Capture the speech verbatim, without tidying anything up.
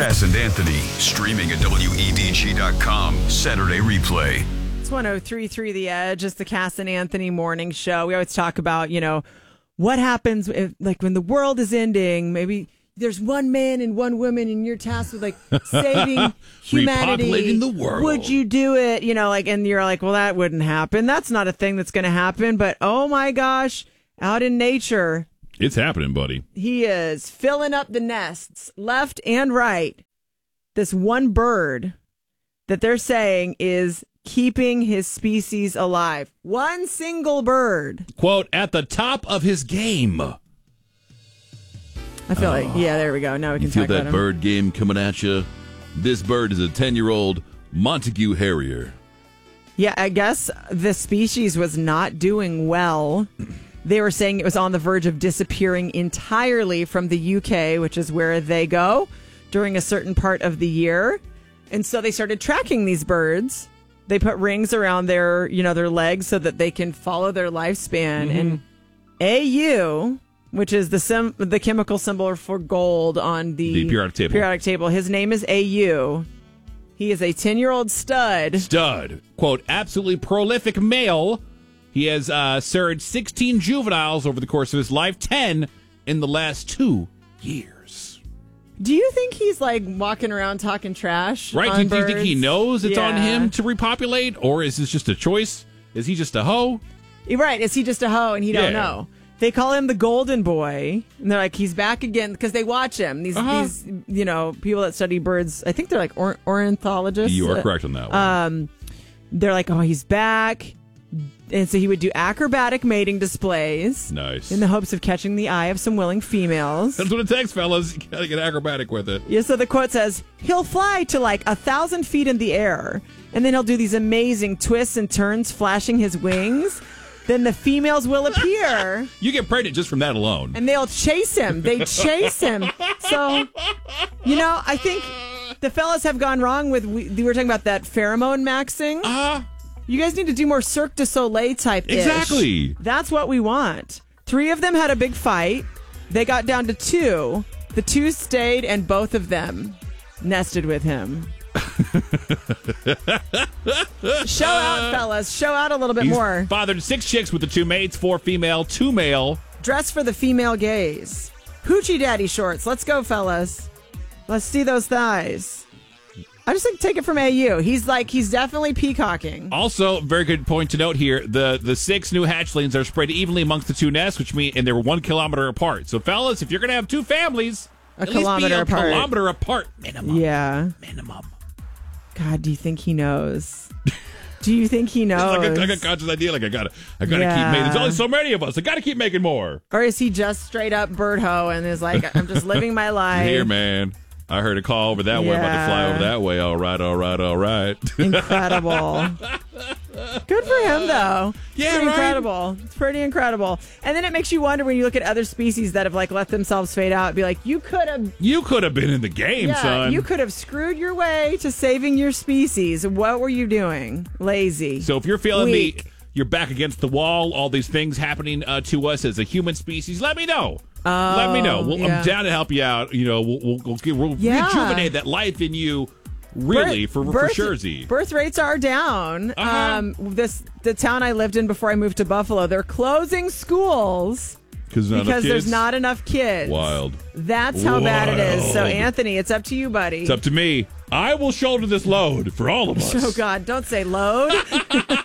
Cass and Anthony, streaming at W E D G dot com, Saturday replay. It's one oh three point three The Edge. It's the Cass and Anthony morning show. We always talk about, you know, what happens if, like, when the world is ending, maybe there's one man and one woman and you're tasked with, like, saving humanity. Repopulating the world. Would you do it? You know, like, and you're like, well, that wouldn't happen. That's not a thing that's going to happen. But, oh, my gosh, out in nature, it's happening, buddy. he is filling up the nests left and right. This one bird that they're saying is keeping his species alive. One single bird. Quote, at the top of his game. I feel like, yeah, there we go. Now we can You feel talk about that him. bird game coming at you? This bird is a ten-year-old Montague Harrier. Yeah, I guess the species was not doing well. They were saying it was on the verge of disappearing entirely from the U K, which is where they go during a certain part of the year. And so they started tracking these birds. They put rings around their, you know, their legs so that they can follow their lifespan. Mm-hmm. And A U, which is the sim- the chemical symbol for gold on the, The periodic table. periodic table, his name is A U. He is a ten-year-old stud. Stud. Quote, absolutely prolific male. He has uh, served sixteen juveniles over the course of his life, ten in the last two years. Do you think he's like walking around talking trash? Right? on Do you, do you think birds? he knows it's on Yeah. him to repopulate? Or is this just a choice? Is he just a hoe? Right. Is he just a hoe and he don't Yeah. know? They call him the Golden Boy. And they're like, he's back again because they watch him. These, Uh-huh. these, you know, people that study birds, I think they're like or- ornithologists. You are correct on that one. Um, they're like, oh, he's back. And so he would do acrobatic mating displays. Nice. In the hopes of catching the eye of some willing females. That's what it takes, fellas. You gotta get acrobatic with it. Yeah, so the quote says, he'll fly to like a thousand feet in the air, and then he'll do these amazing twists and turns, flashing his wings. Then the females will appear, You get pregnant just from that alone. and they'll chase him. They chase him. So, you know, I think the fellas have gone wrong with, we, we were talking about that pheromone maxing. Uh-huh. You guys need to do more Cirque du Soleil type ish. Exactly. That's what we want. Three of them had a big fight. They got down to two. The two stayed, and both of them nested with him. Show out, fellas. Show out a little bit He's more. fathered six chicks with the two mates, four female, two male. Dress for the female gaze. Hoochie daddy shorts. Let's go, fellas. Let's see those thighs. I just think take it from A U. He's like, he's definitely peacocking. Also, very good point to note here: the the six new hatchlings are spread evenly amongst the two nests, which mean and they were one kilometer apart. So, fellas, if you're gonna have two families, A at least be kilometer a apart. kilometer apart, minimum. Yeah. Minimum. God, do you think he knows? Do you think he knows? It's like a, like a conscious idea. Like I gotta, I gotta Yeah. keep making. There's only so many of us. I gotta keep making more. Or is he just straight up bird hoe and is like, I'm just living my life? Here, man. I heard a call over that way. I'm about to fly Yeah. over that way. All right, all right, all right. Incredible. Good for him, though. Yeah, Pretty right? incredible. It's pretty incredible. And then it makes you wonder when you look at other species that have like let themselves fade out. Be like, you could have, You could have been in the game, yeah, son. you could have screwed your way to saving your species. What were you doing? Lazy. So if you're feeling Weak. the, you're back against the wall, all these things happening uh, to us as a human species, let me know. Oh, let me know. We'll, yeah. I'm down to help you out. You know, we'll, we'll, we'll, get- we'll Yeah. rejuvenate that life in you, really, Birth- for, for birth- Jersey. Birth rates are down. Uh-huh. Um, this the town I lived in before I moved to Buffalo. They're closing schools Because because there's not enough kids. Wild. That's how bad it is. So Wild. Anthony, it's up to you, buddy. It's up to me. I will shoulder this load for all of us. Oh God! Don't say load.